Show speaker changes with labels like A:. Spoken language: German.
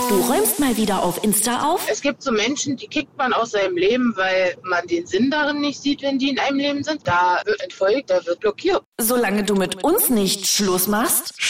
A: Du räumst mal wieder auf Insta auf?
B: Es gibt so Menschen, die kickt man aus seinem Leben, weil man den Sinn darin nicht sieht, wenn die in einem Leben sind. Da wird entfolgt, da wird blockiert.
A: Solange du mit uns nicht Schluss machst,